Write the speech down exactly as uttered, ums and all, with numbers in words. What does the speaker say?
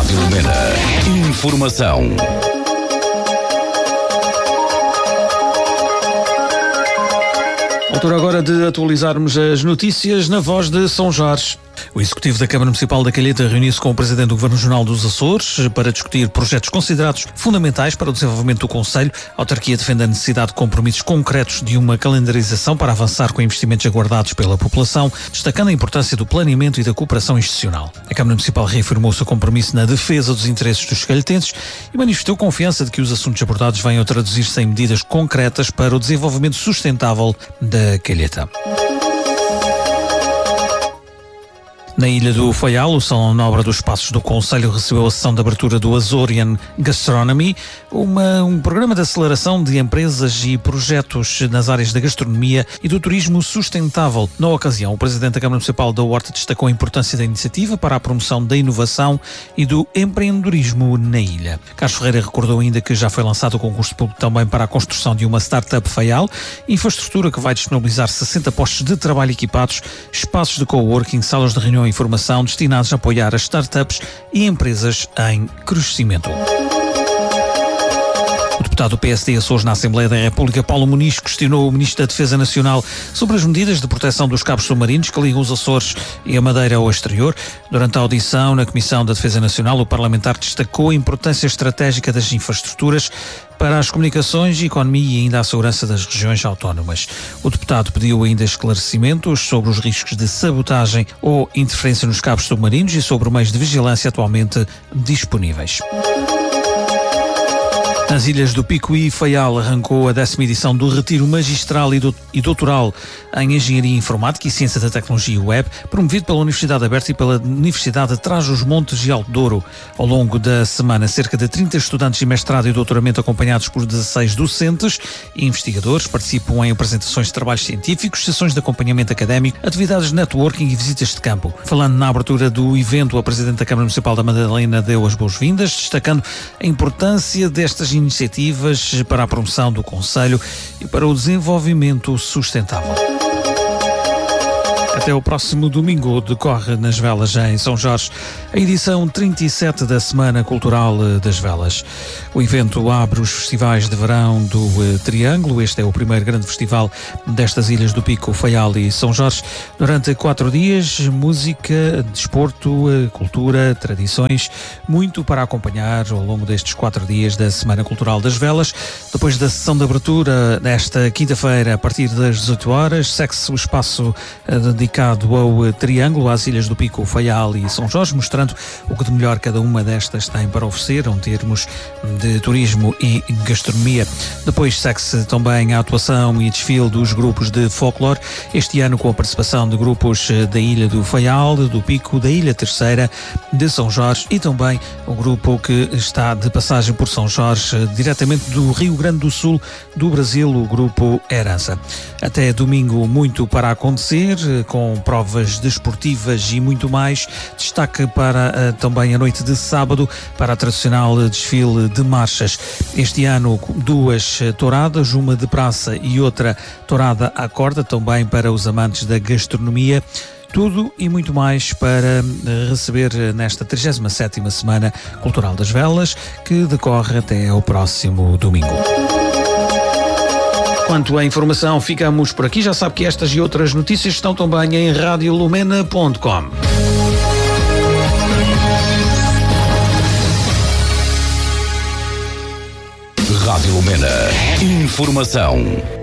Rádio Lumena. Informação. Altura agora de atualizarmos as notícias na voz de São Jorge. O Executivo da Câmara Municipal da Calheta reuniu-se com o Presidente do Governo Regional dos Açores para discutir projetos considerados fundamentais para o desenvolvimento do Concelho. A autarquia defende a necessidade de compromissos concretos de uma calendarização para avançar com investimentos aguardados pela população, destacando a importância do planeamento e da cooperação institucional. A Câmara Municipal reafirmou o seu compromisso na defesa dos interesses dos calhetenses e manifestou confiança de que os assuntos abordados venham traduzir-se em medidas concretas para o desenvolvimento sustentável da Calheta. Na Ilha do Faial, o Salão Nobre dos Espaços do Concelho recebeu a sessão de abertura do Azorian Gastronomy, uma, um programa de aceleração de empresas e projetos nas áreas da gastronomia e do turismo sustentável. Na ocasião, o Presidente da Câmara Municipal da Horta destacou a importância da iniciativa para a promoção da inovação e do empreendedorismo na ilha. Carlos Ferreira recordou ainda que já foi lançado o concurso público também para a construção de uma startup Faial, infraestrutura que vai disponibilizar sessenta postos de trabalho equipados, espaços de coworking, salas de reunião e formação destinados a apoiar as startups e empresas em crescimento. O deputado do P S D Açores na Assembleia da República, Paulo Muniz, questionou o Ministro da Defesa Nacional sobre as medidas de proteção dos cabos submarinos que ligam os Açores e a Madeira ao exterior. Durante a audição na Comissão da Defesa Nacional, o parlamentar destacou a importância estratégica das infraestruturas para as comunicações, economia e ainda a segurança das regiões autónomas. O deputado pediu ainda esclarecimentos sobre os riscos de sabotagem ou interferência nos cabos submarinos e sobre os meios de vigilância atualmente disponíveis. Nas Ilhas do Pico e Faial arrancou a décima edição do Retiro Magistral e Doutoral em Engenharia Informática e Ciência da Tecnologia Web, promovido pela Universidade Aberta e pela Universidade de Trás-os-Montes e Alto Douro. Ao longo da semana, cerca de trinta estudantes de mestrado e doutoramento, acompanhados por dezasseis docentes e investigadores, participam em apresentações de trabalhos científicos, sessões de acompanhamento académico, atividades de networking e visitas de campo. Falando na abertura do evento, a Presidente da Câmara Municipal da Madalena deu as boas-vindas, destacando a importância destas iniciativas para a promoção do Concelho e para o desenvolvimento sustentável. Até o próximo domingo decorre nas Velas em São Jorge a edição trinta e sete da Semana Cultural das Velas. O evento abre os festivais de verão do uh, Triângulo. Este é o primeiro grande festival destas ilhas do Pico, Faial e São Jorge. Durante quatro dias, música, desporto, uh, cultura, tradições, muito para acompanhar ao longo destes quatro dias da Semana Cultural das Velas. Depois da sessão de abertura, nesta quinta-feira, a partir das dezoito horas, segue-se o espaço uh, dedicado ao Triângulo, às Ilhas do Pico, Faial e São Jorge, mostrando o que de melhor cada uma destas tem para oferecer, em termos de turismo e gastronomia. Depois segue-se também a atuação e desfile dos grupos de folclore, este ano com a participação de grupos da Ilha do Faial, do Pico, da Ilha Terceira, de São Jorge e também o grupo que está de passagem por São Jorge, diretamente do Rio Grande do Sul, do Brasil, o grupo Herança. Até domingo, muito para acontecer, com provas desportivas e muito mais. Destaque para uh, também a noite de sábado, para a tradicional desfile de marchas. Este ano, duas touradas, uma de praça e outra tourada à corda, também para os amantes da gastronomia. Tudo e muito mais para receber nesta trigésima sétima Semana Cultural das Velas, que decorre até ao próximo domingo. Quanto à informação, ficamos por aqui. Já sabe que estas e outras notícias estão também em rádio lumena ponto com. Rádio Lumena. Informação.